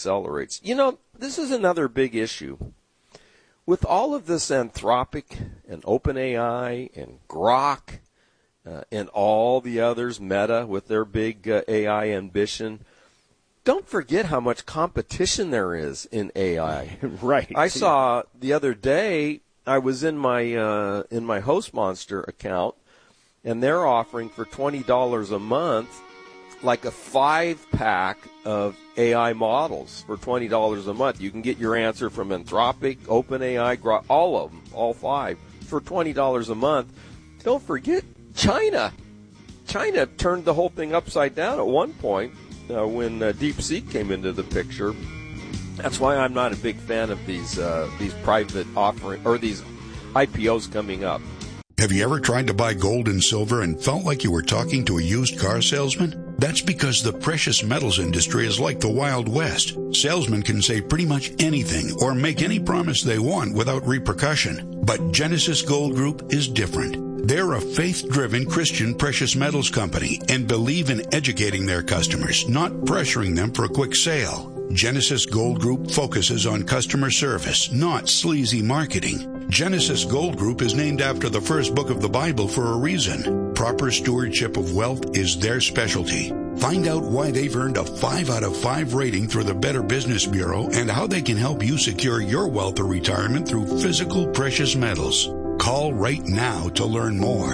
accelerates. You know, this is another big issue. With all of this Anthropic and OpenAI and Grok and all the others, Meta with their big AI ambition, don't forget how much competition there is in AI. Right. I saw the other day, I was in my HostMonster account, and they're offering for $20 a month like a 5-pack of AI models for $20 a month. You can get your answer from Anthropic, OpenAI, Grok, all of them, all 5, for $20 a month. Don't forget China. China turned the whole thing upside down at one point when DeepSeek came into the picture. That's why I'm not a big fan of these private offering or these IPOs coming up. Have you ever tried to buy gold and silver and felt like you were talking to a used car salesman? That's because the precious metals industry is like the Wild West. Salesmen can say pretty much anything or make any promise they want without repercussion. But Genesis Gold Group is different. They're a faith-driven Christian precious metals company and believe in educating their customers, not pressuring them for a quick sale. Genesis Gold Group focuses on customer service, not sleazy marketing. Genesis Gold Group is named after the first book of the Bible for a reason. Proper stewardship of wealth is their specialty. Find out why they've earned a 5 out of 5 rating through the Better Business Bureau and how they can help you secure your wealth or retirement through physical precious metals. Call right now to learn more.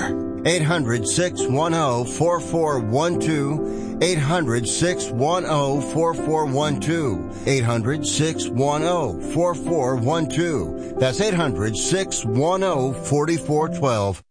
800-610-4412. 800-610-4412. 800-610-4412. That's 800-610-4412.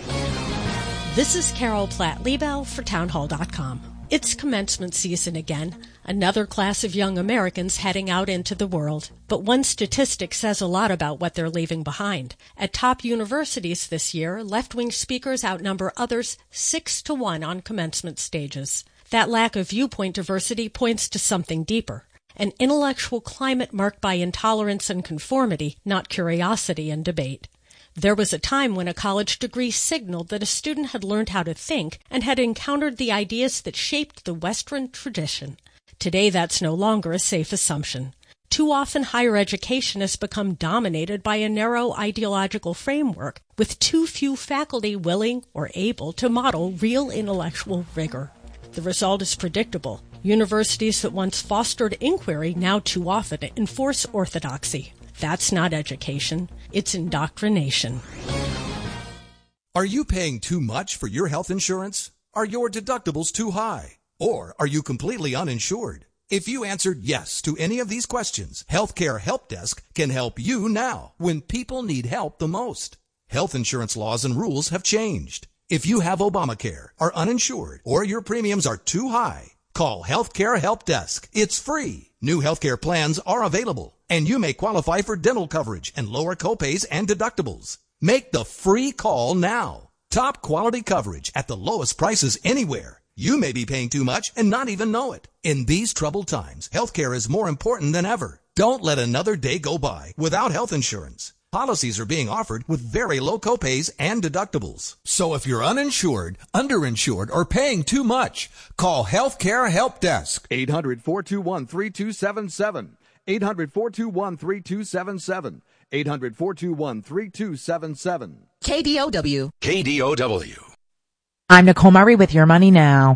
This is Carol Platt-Liebel for Townhall.com. It's commencement season again. Another class of young Americans heading out into the world. But one statistic says a lot about what they're leaving behind. At top universities this year, left-wing speakers outnumber others 6-1 on commencement stages. That lack of viewpoint diversity points to something deeper. An intellectual climate marked by intolerance and conformity, not curiosity and debate. There was a time when a college degree signaled that a student had learned how to think and had encountered the ideas that shaped the Western tradition. Today, that's no longer a safe assumption. Too often, higher education has become dominated by a narrow ideological framework, with too few faculty willing or able to model real intellectual rigor. The result is predictable. Universities that once fostered inquiry now too often enforce orthodoxy. That's not education. It's indoctrination. Are you paying too much for your health insurance? Are your deductibles too high? Or are you completely uninsured? If you answered yes to any of these questions, Healthcare Help Desk can help you now when people need help the most. Health insurance laws and rules have changed. If you have Obamacare, are uninsured, or your premiums are too high, call Healthcare Help Desk. It's free. New healthcare plans are available, and you may qualify for dental coverage and lower copays and deductibles. Make the free call now. Top quality coverage at the lowest prices anywhere. You may be paying too much and not even know it. In these troubled times, healthcare is more important than ever. Don't let another day go by without health insurance. Policies are being offered with very low copays and deductibles. So if you're uninsured, underinsured, or paying too much, call Healthcare Help Desk. 800-421-3277. 800-421-3277. 800-421-3277. KDOW. KDOW. I'm Nicole Murray with Your Money Now.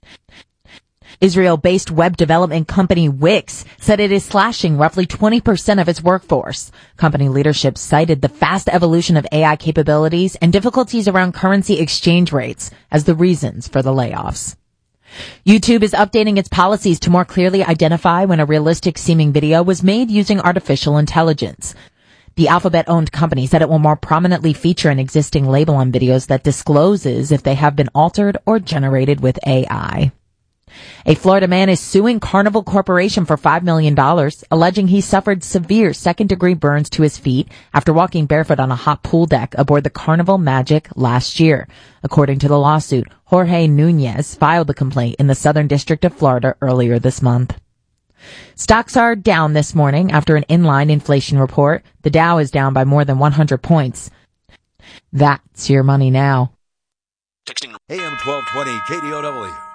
Israel-based web development company Wix said it is slashing roughly 20% of its workforce. Company leadership cited the fast evolution of AI capabilities and difficulties around currency exchange rates as the reasons for the layoffs. YouTube is updating its policies to more clearly identify when a realistic-seeming video was made using artificial intelligence. The Alphabet-owned company said it will more prominently feature an existing label on videos that discloses if they have been altered or generated with AI. A Florida man is suing Carnival Corporation for $5 million, alleging he suffered severe second-degree burns to his feet after walking barefoot on a hot pool deck aboard the Carnival Magic last year. According to the lawsuit, Jorge Nunez filed the complaint in the Southern District of Florida earlier this month. Stocks are down this morning after an inline inflation report. The Dow is down by more than 100 points. That's Your Money Now. Texting AM 1220 KDOW.